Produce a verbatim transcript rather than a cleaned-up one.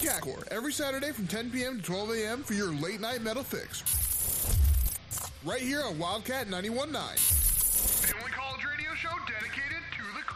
Core every Saturday from ten p.m. to twelve a.m. for your late night metal fix. Right here on Wildcat ninety-one point nine.